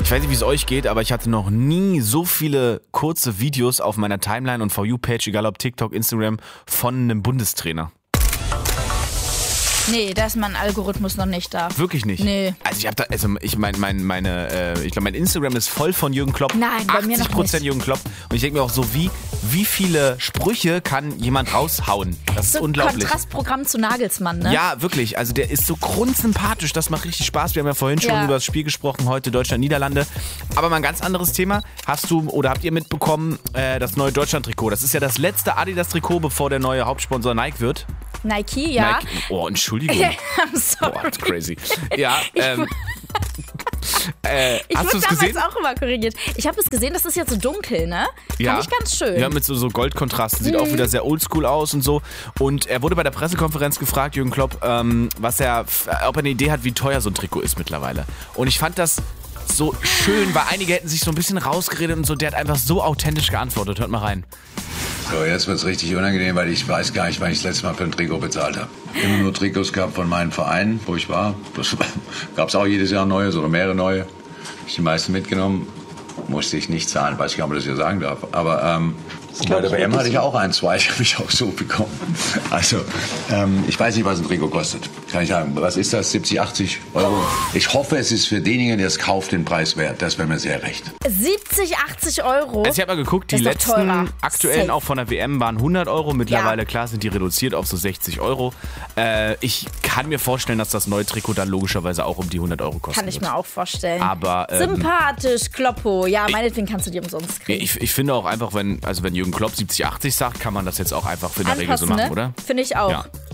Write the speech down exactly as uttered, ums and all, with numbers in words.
Ich weiß nicht, wie es euch geht, aber ich hatte noch nie so viele kurze Videos auf meiner Timeline und For You-Page, egal ob TikTok, Instagram, von einem Bundestrainer. Nee, da ist mein Algorithmus noch nicht da. Wirklich nicht? Nee. Also ich habe da, also ich mein, mein, meine, äh, ich glaube, mein Instagram ist voll von Jürgen Klopp. Nein, bei mir noch achtzig Prozent nicht. Jürgen Klopp. Und ich denke mir auch so, wie, wie viele Sprüche kann jemand raushauen? Das ist So ein unglaublich. Kontrastprogramm zu Nagelsmann, ne? Ja, wirklich. Also der ist so grundsympathisch. Das macht richtig Spaß. Wir haben ja vorhin schon Ja. über das Spiel gesprochen, heute Deutschland-Niederlande. Aber mal ein ganz anderes Thema. Hast du oder habt ihr mitbekommen, äh, das neue Deutschland-Trikot? Das ist ja das letzte Adidas-Trikot, bevor der neue Hauptsponsor Nike wird. Nike, ja. Nike. Oh, Entschuldigung. I'm sorry. Boah, crazy. Ja, ähm... Äh, Ich hast du wurde es damals gesehen? auch immer korrigiert. Ich habe es gesehen, das ist jetzt so dunkel, ne? Ja. Fand ich ganz schön. Ja, mit so, so Goldkontrasten. Sieht Mhm. auch wieder sehr oldschool aus und so. Und er wurde bei der Pressekonferenz gefragt, Jürgen Klopp, ähm, was er, ob er eine Idee hat, wie teuer so ein Trikot ist mittlerweile. Und ich fand das so schön, weil einige hätten sich so ein bisschen rausgeredet und so. Der hat einfach so authentisch geantwortet. Hört mal rein. So, jetzt wird's richtig unangenehm, weil ich weiß gar nicht, wann ich das letzte Mal für ein Trikot bezahlt habe. Immer nur Trikots gehabt von meinen Vereinen, wo ich war. Das gab's auch jedes Jahr neues oder mehrere neue. Hab ich die meisten mitgenommen. Musste ich nicht zahlen, weiß ich gar nicht, ob ich das hier sagen darf. Aber ähm, bei der W M hatte ich auch ein, zwei, habe ich auch so bekommen. Also, ähm, ich weiß nicht, was ein Trikot kostet. Kann ich sagen. Was ist das? siebzig, achtzig Euro? Ich hoffe, es ist für denjenigen, der es kauft, den Preis wert. Das wäre mir sehr recht. siebzig, achtzig Euro. Also ich habe mal geguckt, die Das ist doch letzten teurer. aktuellen Safe. auch von der W M waren hundert Euro. Mittlerweile, Ja. klar, sind die reduziert auf so sechzig Euro. Äh, ich kann mir vorstellen, dass das neue Trikot dann logischerweise auch um die hundert Euro kostet. Kann ich mir auch vorstellen. Aber, ähm, Sympathisch, Kloppo. Ja, meinetwegen kannst du die umsonst kriegen. Ich, ich finde auch einfach, wenn, also wenn Jürgen Klopp siebzig, achtzig sagt, kann man das jetzt auch einfach für in der Regel so Anpassen, machen, ne? oder? Finde ich auch. Ja.